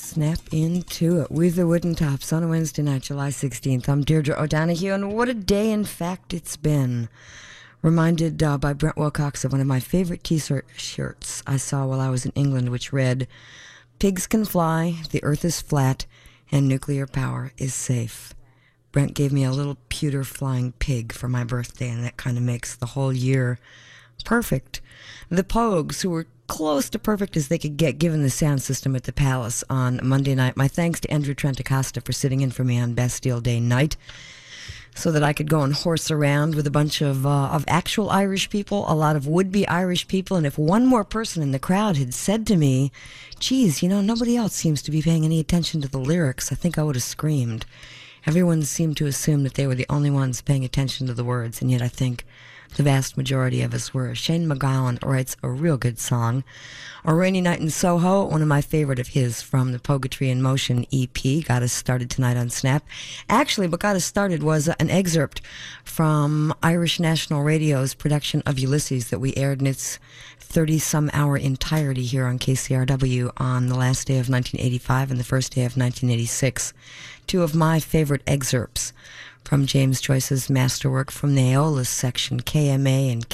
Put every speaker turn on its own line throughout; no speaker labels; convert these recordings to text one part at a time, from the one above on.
Snap into it with the Wooden Tops on a Wednesday night, July 16th. I'm Deirdre O'Donoghue, and what a day, in fact, it's been. Reminded by Brent Wilcox of one of my favorite T-shirts I saw while I was in England, which read, "Pigs can fly, the earth is flat, and nuclear power is safe." Brent gave me a little pewter flying pig for my birthday, and that kind of makes the whole year perfect. The Pogues, who were close to perfect as they could get given the sound system at the Palace on Monday night. My thanks to Andrew Trent Acosta for sitting in for me on Bastille Day night so that I could go and horse around with a bunch of actual Irish people, a lot of would-be Irish people, and if one more person in the crowd had said to me, "Geez, nobody else seems to be paying any attention to the lyrics," I think I would have screamed. Everyone seemed to assume that they were the only ones paying attention to the words, and yet I think the vast majority of us were. Shane MacGowan writes a real good song. A Rainy Night in Soho, one of my favorite of his from the Poetry in Motion EP, got us started tonight on Snap. Actually, what got us started was an excerpt from Irish National Radio's production of Ulysses that we aired in its 30-some hour entirety here on KCRW on the last day of 1985 and the first day of 1986. Two of my favorite excerpts from James Joyce's masterwork from the Aeolus section, KMA and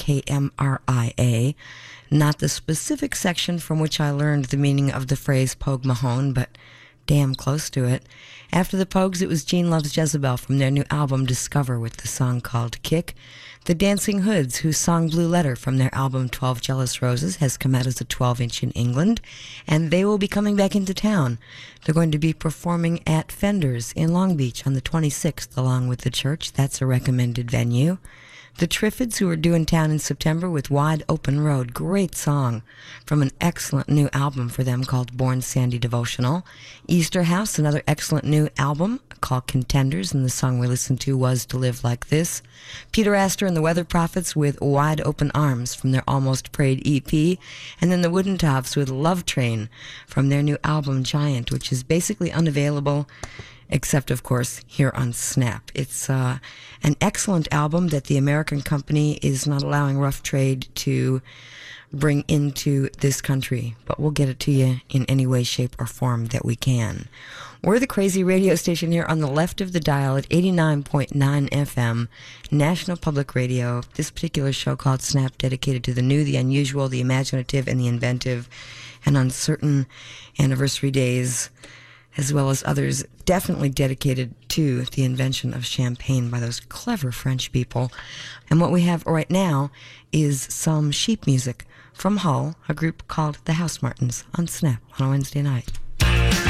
KMRIA, not the specific section from which I learned the meaning of the phrase Pogue Mahone, but damn close to it. After the Pogues, it was Gene Loves Jezebel from their new album Discover with the song called Kick. The Dancing Hoods, whose song Blue Letter from their album 12 Jealous Roses has come out as a 12-inch in England, and they will be coming back into town. They're going to be performing at Fender's in Long Beach on the 26th along with the Church. That's a recommended venue. The Triffids, who are due in town in September with Wide Open Road, great song from an excellent new album for them called Born Sandy Devotional. Easter House, another excellent new album called Contenders, and the song we listened to was To Live Like This. Peter Astor and the Weather Prophets with Wide Open Arms from their Almost Prayed EP, and then the Wooden Tops with Love Train from their new album Giant, which is basically unavailable except, of course, here on Snap. It's an excellent album that the American company is not allowing Rough Trade to bring into this country, but we'll get it to you in any way, shape, or form that we can. We're the crazy radio station here on the left of the dial at 89.9 FM, National Public Radio. This particular show called Snap, dedicated to the new, the unusual, the imaginative, and the inventive, and on certain anniversary days, as well as others, definitely dedicated to the invention of champagne by those clever French people. And what we have right now is some sheep music from Hull, a group called the House Martins, on Snap on a Wednesday night.